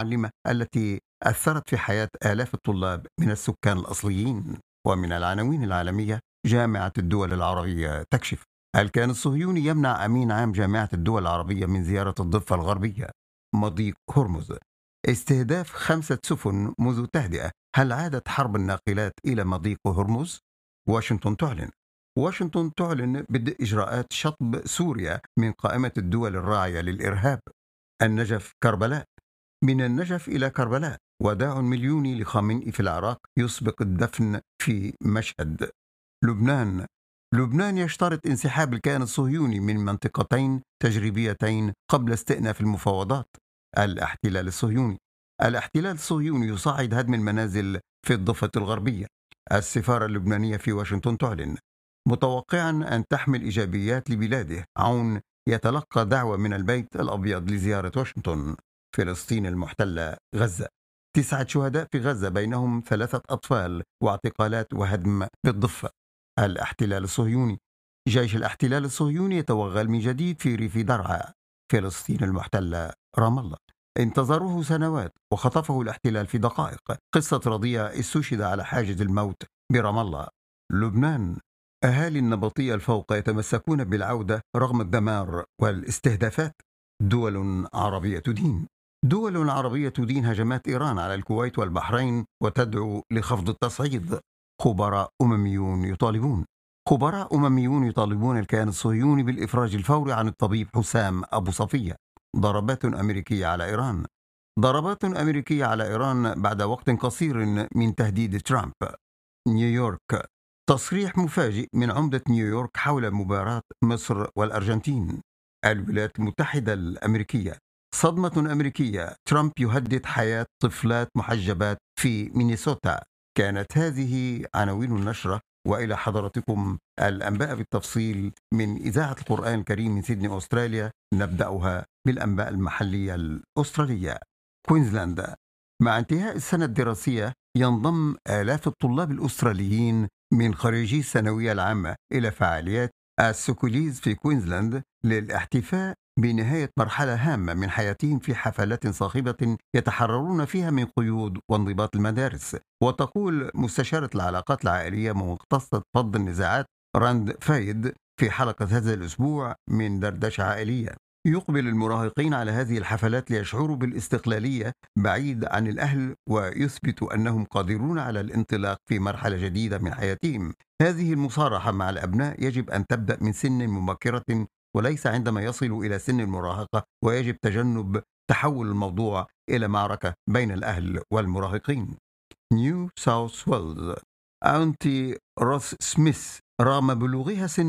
المعلمة التي أثرت في حياة آلاف الطلاب من السكان الأصليين. ومن العناوين العالمية: جامعة الدول العربية تكشف. الكيان الصهيوني يمنع أمين عام جامعة الدول العربية من زيارة الضفة الغربية. مضيق هرمز. استهداف 5 سفن منذ تهدئة. هل عادت حرب الناقلات إلى مضيق هرمز؟ واشنطن تعلن بدء إجراءات شطب سوريا من قائمة الدول الراعية للإرهاب. النجف كربلاء. من النجف إلى كربلاء، وداع مليوني لخامنئي في العراق يسبق الدفن في مشهد. لبنان يشترط انسحاب الكيان الصهيوني من منطقتين تجريبيتين قبل استئناف المفاوضات. الاحتلال الصهيوني يصعد هدم المنازل في الضفة الغربية. السفارة اللبنانية في واشنطن تعلن متوقعا أن تحمل إيجابيات لبلاده. عون يتلقى دعوة من البيت الأبيض لزيارة واشنطن. فلسطين المحتلة. غزة. 9 شهداء في غزة، بينهم 3 أطفال، واعتقالات وهدم بالضفة. الاحتلال الصهيوني. جيش الاحتلال الصهيوني يتوغل من جديد في ريف درعا. فلسطين المحتلة. رام الله. انتظروه سنوات وخطفه الاحتلال في دقائق. قصة رضيع استشهد على حاجز الموت برام الله. لبنان. أهالي النبطية الفوق يتمسكون بالعودة رغم الدمار والاستهدافات. دول عربية تدين هجمات إيران على الكويت والبحرين وتدعو لخفض التصعيد. خبراء أمميون يطالبون الكيان الصهيوني بالإفراج الفوري عن الطبيب حسام أبو صفية. ضربات أمريكية على إيران بعد وقت قصير من تهديد ترامب. نيويورك. تصريح مفاجئ من عمدة نيويورك حول مباراة مصر والأرجنتين. الولايات المتحدة الأمريكية. صدمة أمريكية. ترامب يهدد حياة طفلات محجبات في مينيسوتا. كانت هذه عناوين النشرة، وإلى حضرتكم الأنباء بالتفصيل من إذاعة القرآن الكريم من سيدني أستراليا. نبدأها بالأنباء المحلية الأسترالية. كوينزلاند. مع انتهاء السنة الدراسية ينضم آلاف الطلاب الأستراليين من خريجي الثانوية العامة إلى فعاليات السوكوليز في كوينزلاند للاحتفاء بنهاية مرحلة هامة من حياتهم في حفلات صاخبة يتحررون فيها من قيود وانضباط المدارس. وتقول مستشارة العلاقات العائلية ومختصة فض النزاعات راند فايد في حلقة هذا الأسبوع من دردشة عائلية: يقبل المراهقين على هذه الحفلات ليشعروا بالاستقلالية بعيد عن الأهل ويثبتوا أنهم قادرون على الانطلاق في مرحلة جديدة من حياتهم. هذه المصارحة مع الأبناء يجب أن تبدأ من سن مبكرة وليس عندما يصلوا إلى سن المراهقة، ويجب تجنب تحول الموضوع إلى معركة بين الأهل والمراهقين. نيو ساوث ويلز. أنتي روث سميث رغم بلوغها سن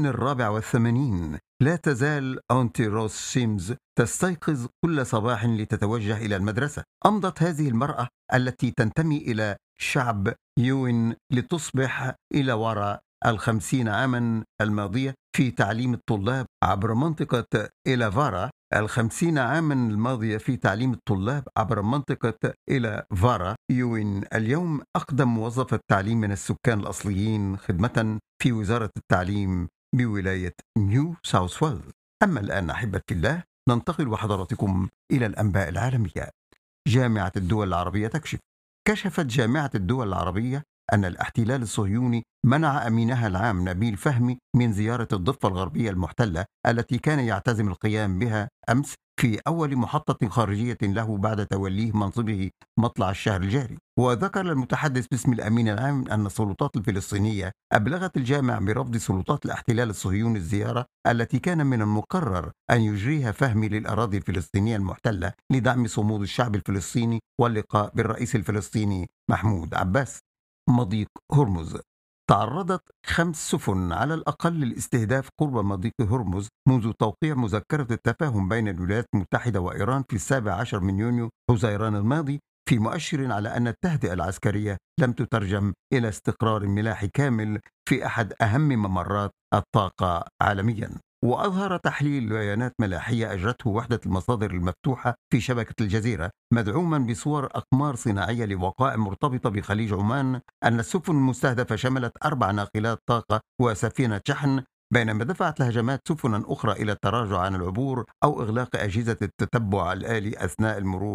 84 لا تزال أنتي روث سيمز تستيقظ كل صباح لتتوجه إلى المدرسة. أمضت هذه المرأة التي تنتمي إلى شعب يوين لتصبح إلى وراء 50 عاما الماضية في تعليم الطلاب عبر منطقة إلافارا. 50 عاما الماضية في تعليم الطلاب عبر منطقة إلافارا. يوين اليوم أقدم موظفة تعليم من السكان الأصليين خدمة في وزارة التعليم بولاية نيو ساوث ويلز. أما الآن أحبتي الله، ننتقل وحضراتكم إلى الأنباء العالمية. جامعة الدول العربية تكشف. كشفت جامعة الدول العربية أن الاحتلال الصهيوني منع أمينها العام نبيل فهمي من زيارة الضفة الغربية المحتلة التي كان يعتزم القيام بها أمس في أول محطة خارجية له بعد توليه منصبه مطلع الشهر الجاري. وذكر المتحدث باسم الأمين العام أن السلطات الفلسطينية أبلغت الجامعة برفض سلطات الاحتلال الصهيوني الزيارة التي كان من المقرر أن يجريها فهمي للأراضي الفلسطينية المحتلة لدعم صمود الشعب الفلسطيني واللقاء بالرئيس الفلسطيني محمود عباس. مضيق هرمز. تعرضت 5 سفن على الأقل للاستهداف قرب مضيق هرمز منذ توقيع مذكرة التفاهم بين الولايات المتحدة وإيران في 17 من يونيو حزيران الماضي، في مؤشر على أن التهدئة العسكرية لم تترجم إلى استقرار ملاحي كامل في أحد أهم ممرات الطاقة عالميا. وأظهر تحليل بيانات ملاحية أجرته وحدة المصادر المفتوحة في شبكة الجزيرة مدعوما بصور أقمار صناعية لوقائع مرتبطة بخليج عمان أن السفن المستهدفة شملت 4 ناقلات طاقة وسفينة شحن، بينما دفعت الهجمات سفنا أخرى إلى التراجع عن العبور أو إغلاق أجهزة التتبع الآلي أثناء المرور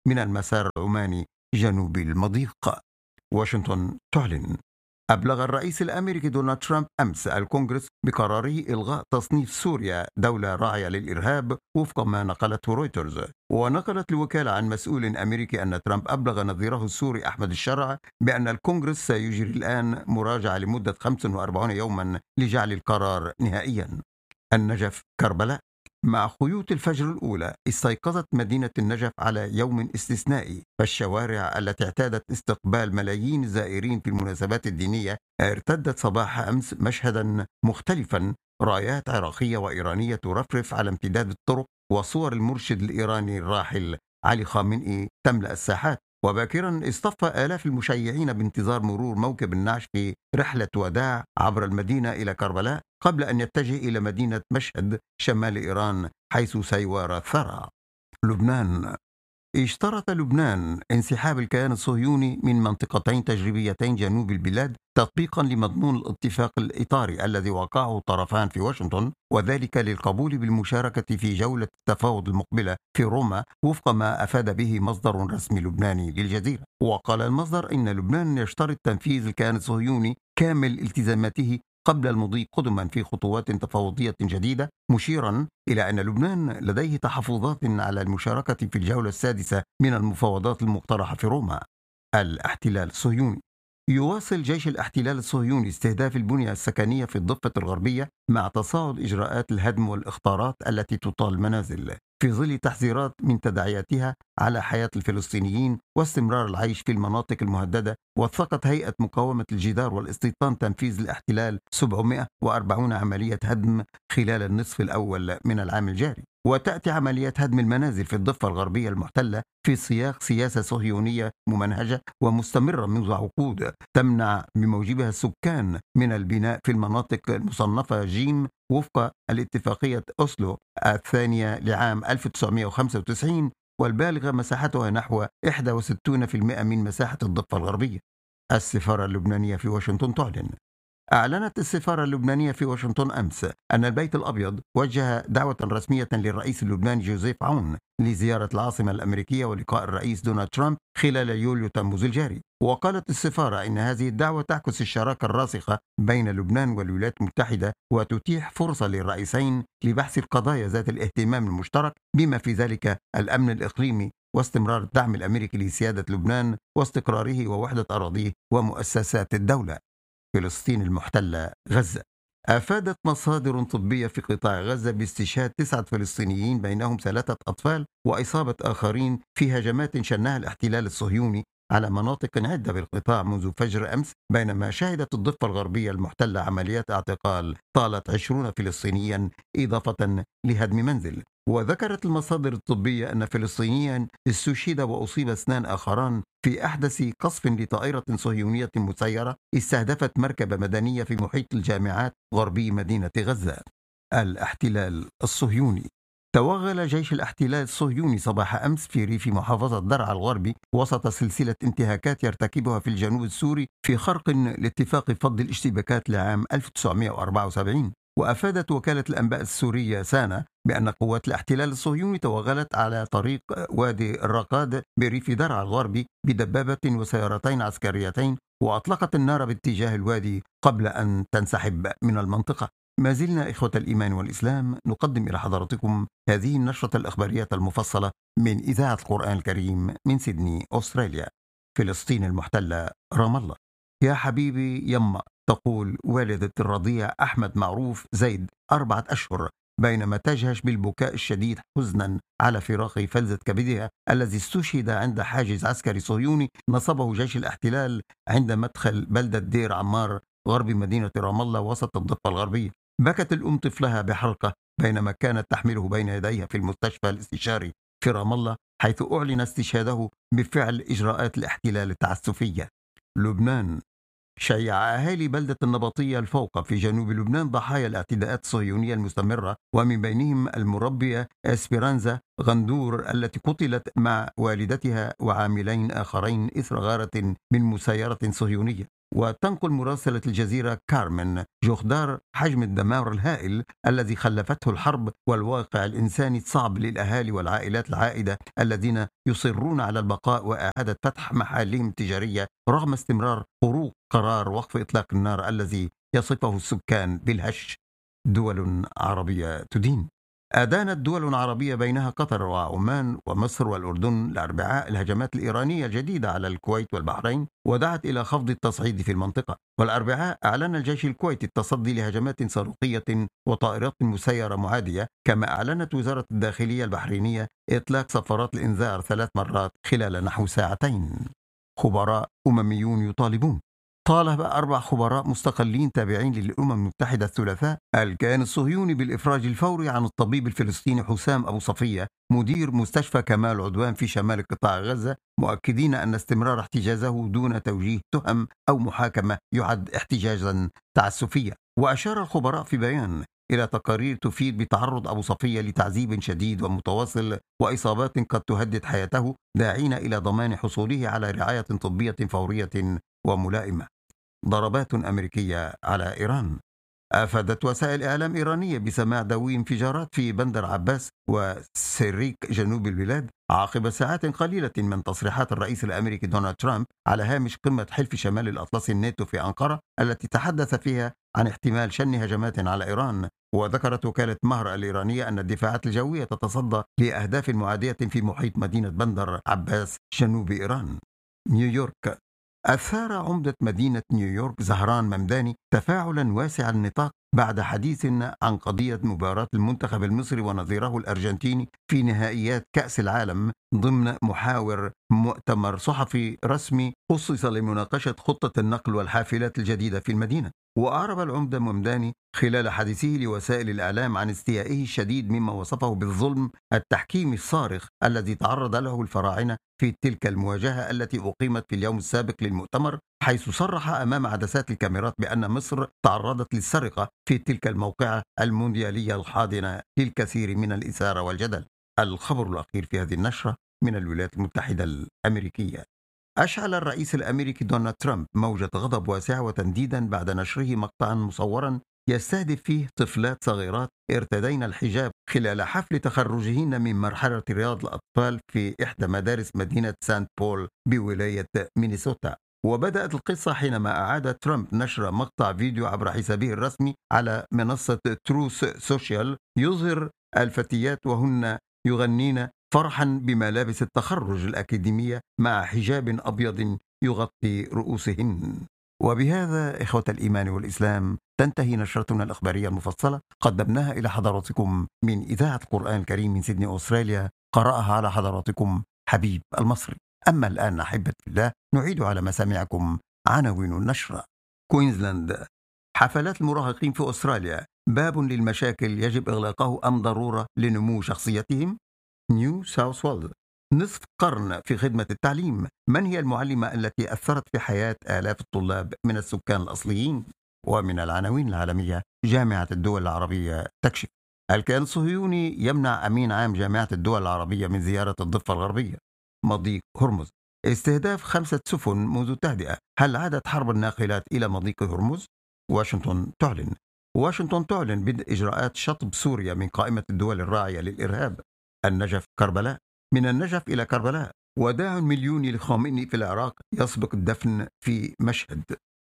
من المسار العماني جنوب المضيق. واشنطن تعلن. أبلغ الرئيس الأمريكي دونالد ترامب أمس الكونغرس بقراره إلغاء تصنيف سوريا دولة راعية للإرهاب وفق ما نقلته رويترز. ونقلت الوكالة عن مسؤول أمريكي أن ترامب أبلغ نظيره السوري أحمد الشرع بأن الكونغرس سيجري الآن مراجعة لمدة 45 يوما لجعل القرار نهائيا. النجف كربلاء. مع خيوط الفجر الأولى استيقظت مدينة النجف على يوم استثنائي، فالشوارع التي اعتادت استقبال ملايين الزائرين في المناسبات الدينية ارتدت صباح أمس مشهدا مختلفا، رايات عراقية وإيرانية ترفرف على امتداد الطرق، وصور المرشد الإيراني الراحل علي خامنئي تملأ الساحات. وباكرا اصطف آلاف المشيعين بانتظار مرور موكب النعش في رحلة وداع عبر المدينة إلى كربلاء قبل أن يتجه إلى مدينة مشهد شمال إيران حيث سيوارى الثرى. لبنان. اشترط لبنان انسحاب الكيان الصهيوني من منطقتين تجريبيتين جنوب البلاد تطبيقا لمضمون الاتفاق الإطاري الذي وقعه الطرفان في واشنطن، وذلك للقبول بالمشاركة في جولة التفاوض المقبلة في روما وفق ما أفاد به مصدر رسمي لبناني للجزيرة. وقال المصدر إن لبنان يشترط تنفيذ الكيان الصهيوني كامل التزاماته قبل المضي قدما في خطوات تفاوضية جديدة، مشيرا إلى أن لبنان لديه تحفظات على المشاركة في الجولة السادسة من المفاوضات المقترحة في روما. الاحتلال الصهيوني. يواصل جيش الاحتلال الصهيوني استهداف البنية السكنية في الضفة الغربية مع تصاعد إجراءات الهدم والإخطارات التي تطال المنازل، في ظل تحذيرات من تداعياتها على حياة الفلسطينيين واستمرار العيش في المناطق المهددة. وثقت هيئة مقاومة الجدار والاستيطان تنفيذ الاحتلال 740 عملية هدم خلال النصف الأول من العام الجاري. وتأتي عمليات هدم المنازل في الضفة الغربية المحتلة في سياق سياسة صهيونية ممنهجة ومستمرة منذ عقود تمنع بموجبها السكان من البناء في المناطق المصنفة جيم وفق الاتفاقية أوسلو الثانية لعام 1995، والبالغة مساحتها نحو 61% من مساحة الضفة الغربية. السفارة اللبنانية في واشنطن تعلن. أعلنت السفارة اللبنانية في واشنطن أمس أن البيت الأبيض وجه دعوة رسمية للرئيس اللبناني جوزيف عون لزيارة العاصمة الأمريكية ولقاء الرئيس دونالد ترامب خلال يوليو تموز الجاري. وقالت السفارة إن هذه الدعوة تعكس الشراكة الراسخة بين لبنان والولايات المتحدة وتتيح فرصة للرئيسين لبحث القضايا ذات الاهتمام المشترك بما في ذلك الأمن الإقليمي واستمرار الدعم الأمريكي لسيادة لبنان واستقراره ووحدة أراضيه ومؤسسات الدولة. فلسطين المحتلة غزة. أفادت مصادر طبية في قطاع غزة باستشهاد 9 فلسطينيين بينهم 3 أطفال وإصابة آخرين في هجمات شنها الاحتلال الصهيوني على مناطق عدة بالقطاع منذ فجر أمس، بينما شهدت الضفة الغربية المحتلة عمليات اعتقال طالت 20 فلسطينيا إضافة لهدم منزل. وذكرت المصادر الطبية أن فلسطينيا استشهد وأصيب 2 آخران في أحدث قصف لطائرة صهيونية مسيرة استهدفت مركبة مدنية في محيط الجامعات غربي مدينة غزة. الاحتلال الصهيوني. توغل جيش الاحتلال الصهيوني صباح أمس في ريف محافظة درعا الغربي وسط سلسلة انتهاكات يرتكبها في الجنوب السوري في خرق لاتفاق فض الاشتباكات لعام 1974. وأفادت وكالة الأنباء السورية سانا بأن قوات الاحتلال الصهيوني توغلت على طريق وادي الرقاد بريف درعا الغربي بدبابة وسيارتين عسكريتين وأطلقت النار باتجاه الوادي قبل أن تنسحب من المنطقة. ما زلنا إخوة الإيمان والإسلام نقدم إلى حضراتكم هذه النشرة الإخبارية المفصلة من إذاعة القرآن الكريم من سيدني أستراليا. فلسطين المحتلة رام الله. يا حبيبي يما، تقول والدة الرضيع أحمد معروف زيد 4 أشهر بينما تجهش بالبكاء الشديد حزنا على فراق فلذة كبدها الذي استشهد عند حاجز عسكري صهيوني نصبه جيش الاحتلال عند مدخل بلدة دير عمار غرب مدينة رام الله وسط الضفة الغربية. بكت الأم طفلها بحرقة بينما كانت تحمله بين يديها في المستشفى الاستشاري في رام الله حيث أعلن استشهاده بفعل إجراءات الاحتلال التعسفية. لبنان. شيع أهالي بلدة النبطية الفوقة في جنوب لبنان ضحايا الاعتداءات الصهيونية المستمرة، ومن بينهم المربية إسبيرانزا غندور التي قتلت مع والدتها وعاملين آخرين إثر غارة من مسيرة صهيونية. وتنقل مراسلة الجزيرة كارمن جوخدار حجم الدمار الهائل الذي خلفته الحرب والواقع الإنساني الصعب للأهالي والعائلات العائدة الذين يصرون على البقاء وإعادة فتح محالهم التجارية رغم استمرار خروج قرار وقف إطلاق النار الذي يصفه السكان بالهش. دول عربية تدين. أدانت دول عربية بينها قطر وعمان ومصر والأردن الأربعاء الهجمات الإيرانية الجديدة على الكويت والبحرين ودعت إلى خفض التصعيد في المنطقة. والأربعاء أعلن الجيش الكويتي التصدي لهجمات صاروخية وطائرات مسيرة معادية، كما أعلنت وزارة الداخلية البحرينية إطلاق صفارات الإنذار 3 مرات خلال نحو ساعتين. خبراء أمميون يطالبون. طالب 4 خبراء مستقلين تابعين للأمم المتحدة الثلاثاء الكيان الصهيوني بالإفراج الفوري عن الطبيب الفلسطيني حسام أبو صفية مدير مستشفى كمال عدوان في شمال قطاع غزة، مؤكدين أن استمرار احتجازه دون توجيه تهم أو محاكمة يعد احتجاجا تعسفيا. وأشار الخبراء في بيان إلى تقارير تفيد بتعرض أبو صفية لتعذيب شديد ومتواصل وإصابات قد تهدد حياته، داعين إلى ضمان حصوله على رعاية طبية فورية وملائمة. ضربات أمريكية على إيران. أفادت وسائل إعلام إيرانية بسماع دوي انفجارات في بندر عباس وسيريك جنوب البلاد عقب ساعات قليلة من تصريحات الرئيس الأمريكي دونالد ترامب على هامش قمة حلف شمال الأطلسي الناتو في أنقرة، التي تحدث فيها عن احتمال شن هجمات على إيران. وذكرت وكالة مهر الإيرانية أن الدفاعات الجوية تتصدى لأهداف معادية في محيط مدينة بندر عباس جنوب إيران. نيويورك. أثار عمدة مدينة نيويورك زهران ممداني تفاعلا واسع النطاق بعد حديث عن قضية مباراة المنتخب المصري ونظيره الأرجنتيني في نهائيات كأس العالم ضمن محاور مؤتمر صحفي رسمي خصص لمناقشة خطة النقل والحافلات الجديدة في المدينة. وأعرب العمدة ممداني خلال حديثه لوسائل الإعلام عن استيائه الشديد مما وصفه بالظلم التحكيمي الصارخ الذي تعرض له الفراعنة في تلك المواجهة التي أقيمت في اليوم السابق للمؤتمر، حيث صرح أمام عدسات الكاميرات بأن مصر تعرضت للسرقة في تلك الموقعة المونديالية الحاضنة للكثير من الإثارة والجدل. الخبر الأخير في هذه النشرة من الولايات المتحدة الأمريكية. أشعل الرئيس الأمريكي دونالد ترامب موجة غضب واسعة وتنديدا بعد نشره مقطعا مصورا يستهدف فيه طفلات صغيرات ارتدين الحجاب خلال حفل تخرجهن من مرحلة رياض الأطفال في إحدى مدارس مدينة سانت بول بولاية مينيسوتا. وبدأت القصة حينما أعاد ترامب نشر مقطع فيديو عبر حسابه الرسمي على منصة تروث سوشيال يظهر الفتيات وهن يغنين فرحا بملابس التخرج الأكاديمية مع حجاب أبيض يغطي رؤوسهن. وبهذا إخوة الإيمان والإسلام تنتهي نشرتنا الأخبارية المفصلة قدمناها إلى حضراتكم من إذاعة القرآن الكريم من سيدني أستراليا، قرأها على حضراتكم حبيب المصري. أما الآن أحبة الله نعيد على مسامعكم عناوين النشرة. كوينزلاند. حفلات المراهقين في أستراليا باب للمشاكل يجب إغلاقه أم ضرورة لنمو شخصيتهم. نيو ساوث ويلز. نصف قرن في خدمة التعليم، من هي المعلمة التي أثرت في حياة آلاف الطلاب من السكان الأصليين؟ ومن العناوين العالمية، جامعة الدول العربية تكشف. الكيان الصهيوني يمنع أمين عام جامعة الدول العربية من زيارة الضفة الغربية. مضيق هرمز. استهداف 5 سفن منذ التهدئة، هل عادت حرب الناقلات إلى مضيق هرمز؟ واشنطن تعلن بدء إجراءات شطب سوريا من قائمة الدول الراعية للإرهاب. النجف كربلاء. من النجف إلى كربلاء، وداع مليوني لخامنئي في العراق يسبق الدفن في مشهد.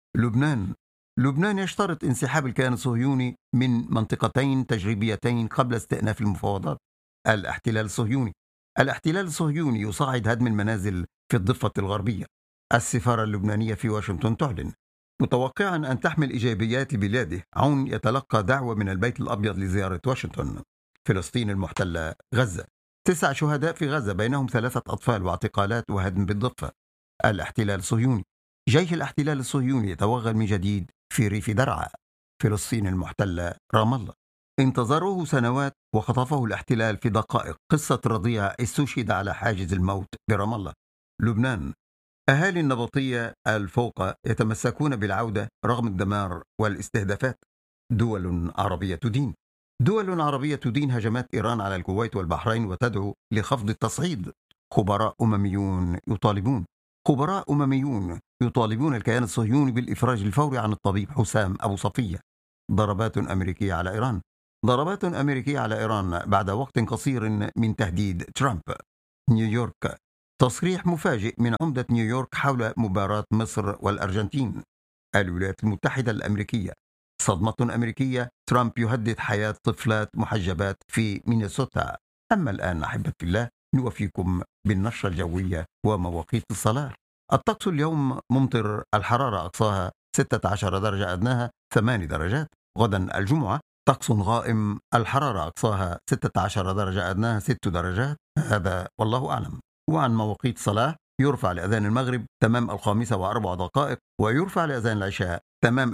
لبنان يشترط انسحاب الكيان الصهيوني من منطقتين تجريبيتين قبل استئناف المفاوضات. الاحتلال الصهيوني يصعد هدم المنازل في الضفة الغربية. السفارة اللبنانية في واشنطن تعلن متوقعا أن تحمل إيجابيات لبلاده. عون يتلقى دعوة من البيت الأبيض لزيارة واشنطن. فلسطين المحتلة. غزة. 9 شهداء في غزة بينهم 3 أطفال واعتقالات وهدم بالضفة. الاحتلال الصهيوني. جيش الاحتلال الصهيوني يتوغل من جديد في ريف درعا. فلسطين المحتلة. رام الله. انتظروه سنوات وخطفه الاحتلال في دقائق. قصة رضيع استشهد على حاجز الموت برام الله. لبنان. أهالي النبطية الفوقة يتمسكون بالعودة رغم الدمار والاستهدافات. دول عربية تدين هجمات إيران على الكويت والبحرين وتدعو لخفض التصعيد. خبراء أمميون يطالبون الكيان الصهيوني بالإفراج الفوري عن الطبيب حسام أبو صفية. ضربات أمريكية على إيران. ضربات أمريكية على إيران بعد وقت قصير من تهديد ترامب. نيويورك. تصريح مفاجئ من عمدة نيويورك حول مباراة مصر والأرجنتين. الولايات المتحدة الأمريكية. صدمة أمريكية، ترامب يهدد حياة طفلات محجبات في مينيسوتا. أما الآن أحبة الله نوفيكم بالنشرة الجوية ومواقيت الصلاة. الطقس اليوم ممطر، الحرارة أقصاها 16 درجة، أدناها 8 درجات. غدا الجمعة طقس غائم، الحرارة أقصاها 16 درجة، أدناها 6 درجات. هذا والله أعلم. وعن مواقيت الصلاة، يرفع لأذان المغرب تمام 5:04، ويرفع لأذان العشاء تمام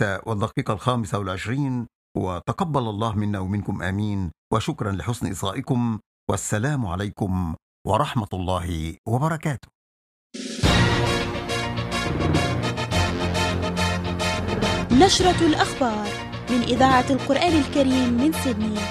6:25. وتقبل الله منا ومنكم آمين، وشكرا لحسن إصغائكم، والسلام عليكم ورحمة الله وبركاته. نشرة الأخبار من إذاعة القرآن الكريم من سيدني.